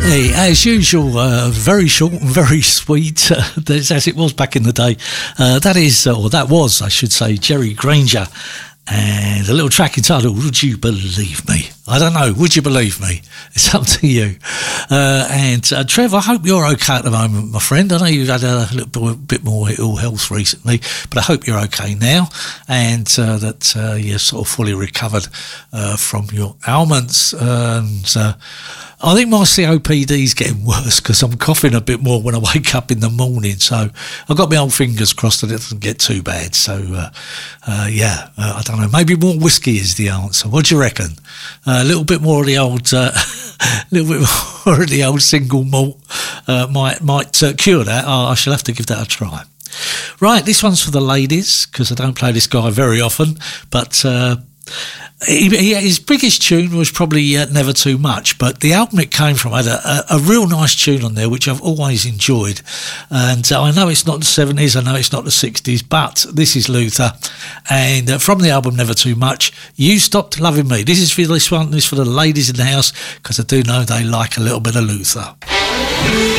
Hey, as usual, very short and very sweet, as it was back in the day. That was, I should say, Jerry Granger. And a little track entitled, Would You Believe Me? I don't know, would you believe me? It's up to you. Trev, I hope you're okay at the moment, my friend. I know you've had a little bit more ill health recently, but I hope you're okay now, and that you're sort of fully recovered from your ailments. I think my COPD is getting worse because I'm coughing a bit more when I wake up in the morning. So I've got my old fingers crossed that it doesn't get too bad. So, I don't know. Maybe more whiskey is the answer. What do you reckon? A little bit more of the old, single malt might cure that. I shall have to give that a try. Right, this one's for the ladies because I don't play this guy very often, but. His biggest tune was probably Never Too Much, but the album it came from had a real nice tune on there, which I've always enjoyed. And I know it's not the 70s, I know it's not the 60s, but this is Luther. And from the album Never Too Much, You Stopped Loving Me. This is for this one, this is for the ladies in the house, because I do know they like a little bit of Luther.